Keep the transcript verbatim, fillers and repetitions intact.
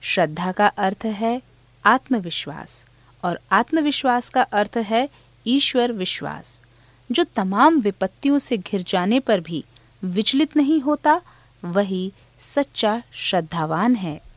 श्रद्धा का अर्थ है आत्मविश्वास और आत्मविश्वास का अर्थ है ईश्वर विश्वास। जो तमाम विपत्तियों से घिर जाने पर भी विचलित नहीं होता, वही सच्चा श्रद्धावान है।